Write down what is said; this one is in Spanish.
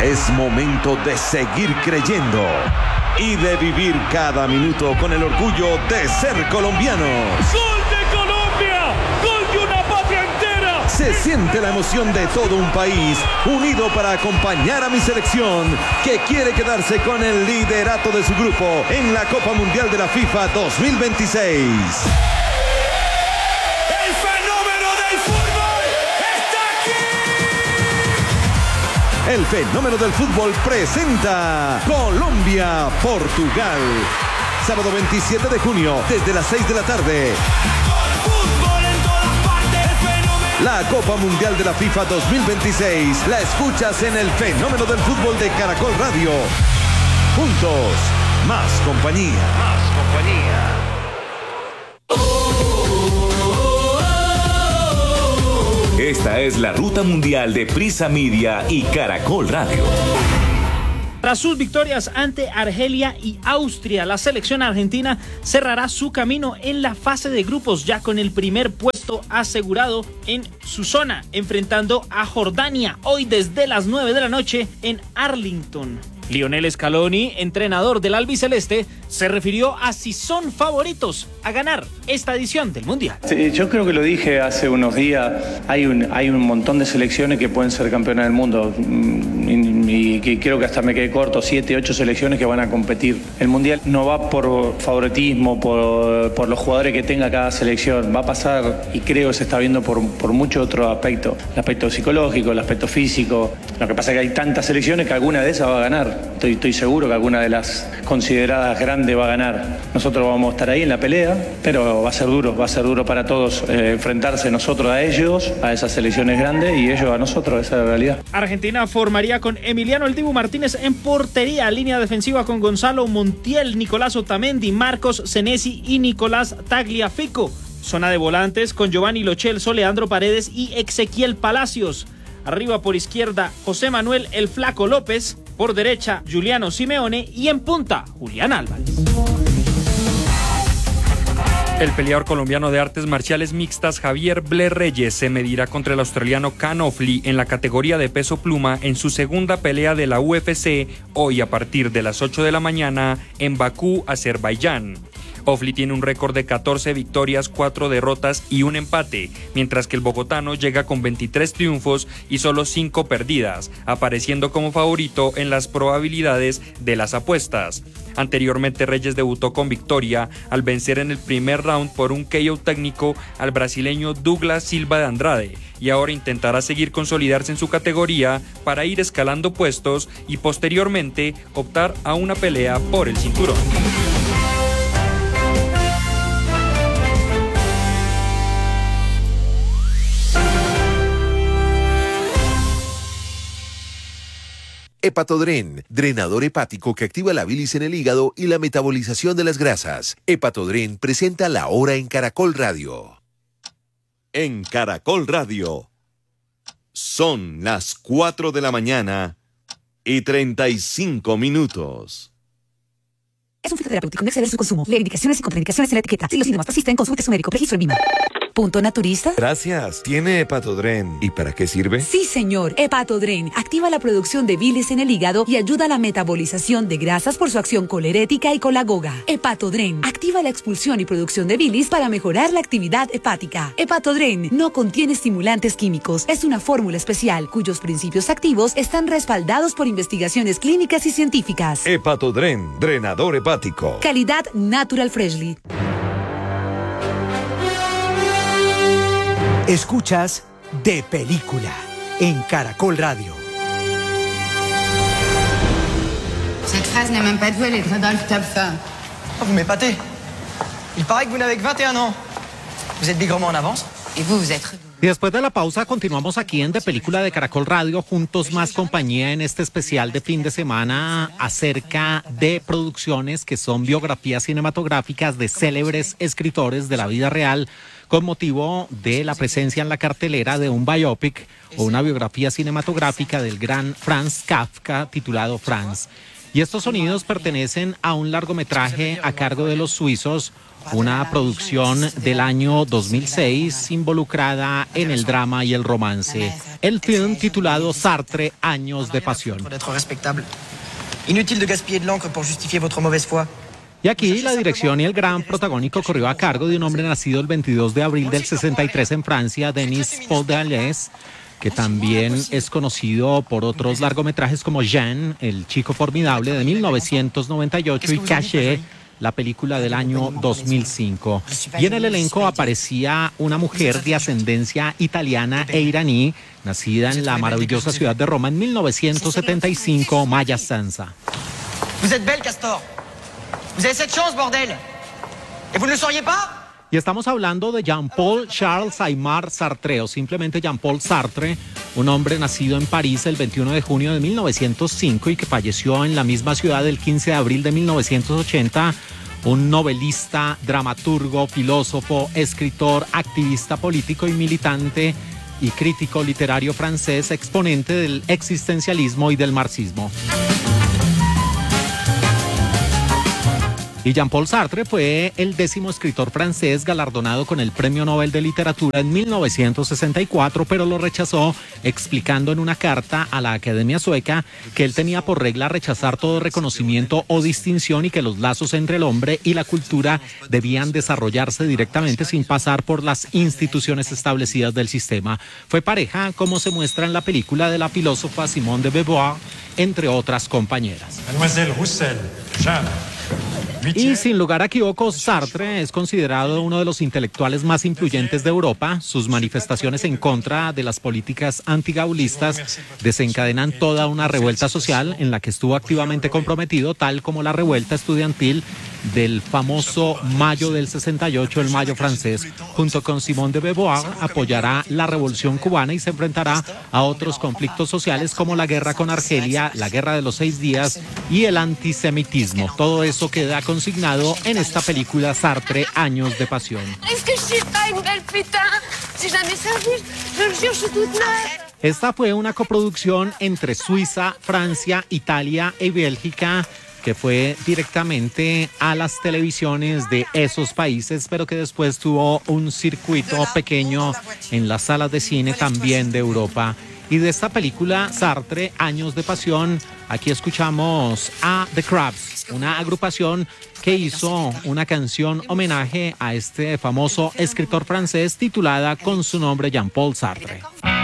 Es momento de seguir creyendo y de vivir cada minuto con el orgullo de ser colombianos. ¡Gol de Colombia! ¡Gol de una patria entera! Se siente la emoción de todo un país unido para acompañar a mi selección, que quiere quedarse con el liderato de su grupo en la Copa Mundial de la FIFA 2026. El fenómeno del fútbol presenta Colombia-Portugal. Sábado 27 de junio, desde las 6 de la tarde. La Copa Mundial de la FIFA 2026 la escuchas en el fenómeno del fútbol de Caracol Radio. Juntos, más compañía. Más compañía. Esta es la ruta mundial de Prisa Media y Caracol Radio. Tras sus victorias ante Argelia y Austria, la selección argentina cerrará su camino en la fase de grupos, ya con el primer puesto asegurado en su zona, enfrentando a Jordania hoy desde las 9 de la noche en Arlington. Lionel Scaloni, entrenador del albiceleste, se refirió a si son favoritos a ganar esta edición del Mundial. Sí, yo creo que lo dije hace unos días, hay un montón de selecciones que pueden ser campeonas del mundo y que creo que hasta me quedé corto, 7, 8 selecciones que van a competir. El Mundial no va por favoritismo, por los jugadores que tenga cada selección, va a pasar, y creo que se está viendo por mucho otro aspecto, el aspecto psicológico, el aspecto físico. Lo que pasa es que hay tantas selecciones que alguna de esas va a ganar. Estoy seguro que alguna de las consideradas grandes va a ganar. Nosotros vamos a estar ahí en la pelea, pero va a ser duro para todos enfrentarse nosotros a ellos, a esas selecciones grandes, y ellos a nosotros, esa es la realidad. Argentina formaría con Emiliano El Dibu Martínez en portería, línea defensiva con Gonzalo Montiel, Nicolás Otamendi, Marcos Senesi y Nicolás Tagliafico. Zona de volantes con Giovanni Lo Celso, Leandro Paredes y Ezequiel Palacios. Arriba por izquierda, José Manuel El Flaco López. Por derecha, Giuliano Simeone. Y en punta, Julián Álvarez. El peleador colombiano de artes marciales mixtas Javier Ble Reyes se medirá contra el australiano Khan Ofli en la categoría de peso pluma en su segunda pelea de la UFC, hoy a partir de las 8 de la mañana en Bakú, Azerbaiyán. Ofli tiene un récord de 14 victorias, 4 derrotas y un empate, mientras que el bogotano llega con 23 triunfos y solo 5 perdidas, apareciendo como favorito en las probabilidades de las apuestas. Anteriormente Reyes debutó con victoria al vencer en el primer round por un KO técnico al brasileño Douglas Silva de Andrade, y ahora intentará seguir consolidarse en su categoría para ir escalando puestos y posteriormente optar a una pelea por el cinturón. Hepatodren, drenador hepático que activa la bilis en el hígado y la metabolización de las grasas. Hepatodren presenta La Hora en Caracol Radio. En Caracol Radio son las 4 de la mañana y 35 minutos. Es un fitoterapéutico, no exceder su consumo. Lee indicaciones y contraindicaciones en la etiqueta. Si los síntomas persisten, consulte a su médico. Registro en MIMA. ¿Punto naturista? Gracias. ¿Tiene Hepatodren? ¿Y para qué sirve? Sí, señor. Hepatodren activa la producción de bilis en el hígado y ayuda a la metabolización de grasas por su acción colerética y colagoga. Hepatodren activa la expulsión y producción de bilis para mejorar la actividad hepática. Hepatodren no contiene estimulantes químicos. Es una fórmula especial cuyos principios activos están respaldados por investigaciones clínicas y científicas. Hepatodren, drenador hepático. Calidad Natural Freshly. Escuchas De Película en Caracol Radio. Cette phrase n'est même pas de vous, elle est dans le top 5. Oh, vous m'épatez. Il paraît que vous n'avez que 21 ans. Vous êtes bigrement en avance. Et vous êtes... Y después de la pausa continuamos aquí en De Película de Caracol Radio, juntos más compañía en este especial de fin de semana acerca de producciones que son biografías cinematográficas de célebres escritores de la vida real, con motivo de la presencia en la cartelera de un biopic o una biografía cinematográfica del gran Franz Kafka titulado Franz. Y estos sonidos pertenecen a un largometraje a cargo de los suizos una producción del año 2006 involucrada en el drama y el romance. El film titulado Sartre, Años de Pasión. Inutile de gaspiller de l'encre pour justifier votre mauvaise foi. Y aquí la dirección y el gran protagónico corrió a cargo de un hombre nacido el 22 de abril del 63 en Francia, Denis Podalides, que también es conocido por otros largometrajes como Jean, El chico formidable de 1998 y Caché, la película del año 2005. Y en el elenco aparecía una mujer de ascendencia italiana e iraní, nacida en la maravillosa ciudad de Roma en 1975, Maya Sansa. Vous êtes belle, Castor. Vous avez cette chance, bordel. Et vous ne le sauriez pas? Y estamos hablando de Jean-Paul Charles Aymar Sartre, o simplemente Jean-Paul Sartre, un hombre nacido en París el 21 de junio de 1905 y que falleció en la misma ciudad el 15 de abril de 1980, un novelista, dramaturgo, filósofo, escritor, activista político y militante y crítico literario francés, exponente del existencialismo y del marxismo. Y Jean-Paul Sartre fue el 10º escritor francés galardonado con el Premio Nobel de Literatura en 1964, pero lo rechazó explicando en una carta a la Academia Sueca que él tenía por regla rechazar todo reconocimiento o distinción y que los lazos entre el hombre y la cultura debían desarrollarse directamente sin pasar por las instituciones establecidas del sistema. Fue pareja, como se muestra en la película, de la filósofa Simone de Beauvoir, entre otras compañeras. Mademoiselle Roussel, Jeanne. Y sin lugar a equívocos, Sartre es considerado uno de los intelectuales más influyentes de Europa. Sus manifestaciones en contra de las políticas antigaulistas desencadenan toda una revuelta social en la que estuvo activamente comprometido, tal como la revuelta estudiantil del famoso Mayo del 68, el Mayo francés. Junto con Simone de Beauvoir apoyará la Revolución cubana y se enfrentará a otros conflictos sociales como la guerra con Argelia, la guerra de los 6 días y el antisemitismo. Todo eso queda consignado en esta película Sartre, Años de Pasión. Esta fue una coproducción entre Suiza, Francia, Italia y Bélgica, que fue directamente a las televisiones de esos países, pero que después tuvo un circuito pequeño en las salas de cine también de Europa. Y de esta película, Sartre, Años de Pasión, aquí escuchamos a The Crabs, una agrupación que hizo una canción homenaje a este famoso escritor francés titulada con su nombre Jean-Paul Sartre.